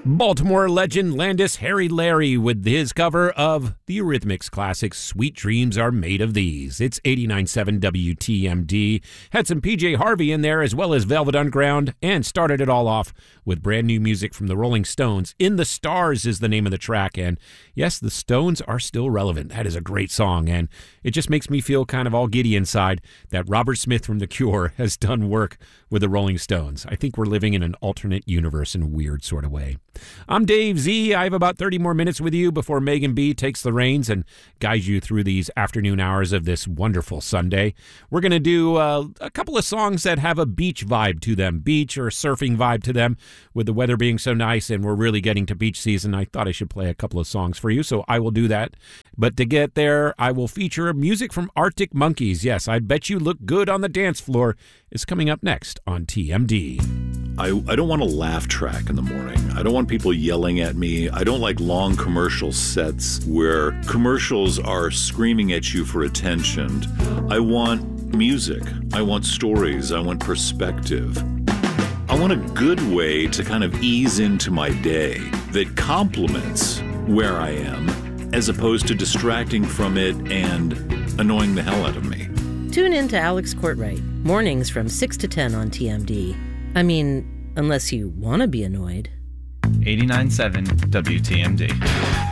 Baltimore legend Landis Harry Larry with his cover of the Eurythmics classic Sweet Dreams Are Made of These. It's 89.7 WTMD. Had some PJ Harvey in there as well as Velvet Underground, and started it all off with brand new music from the Rolling Stones. In the Stars is the name of the track, and yes, the Stones are still relevant. That is a great song, and it just makes me feel kind of all giddy inside that Robert Smith from The Cure has done work with the Rolling Stones. I think we're living in an alternate universe in a weird sort of way. I'm Dave Z. I have about 30 more minutes with you before Megan B takes the reins and guides you through these afternoon hours of this wonderful Sunday. We're going to do a couple of songs that have a beach vibe to them, beach or surfing vibe to them, with the weather being so nice and we're really getting to beach season. I thought I should play a couple of songs for you, so I will do that. But to get there, I will feature music from Arctic Monkeys. Yes, I Bet You Look Good on the Dance Floor is coming up next on TMD. I don't want a laugh track in the morning. I don't want people yelling at me. I don't like long commercial sets where commercials are screaming at you for attention. I want music. I want stories. I want perspective. I want a good way to kind of ease into my day that complements where I am as opposed to distracting from it and annoying the hell out of me. Tune in to Alex Courtwright, mornings from 6 to 10 on TMD. I mean, unless you want to be annoyed. 89.7 WTMD.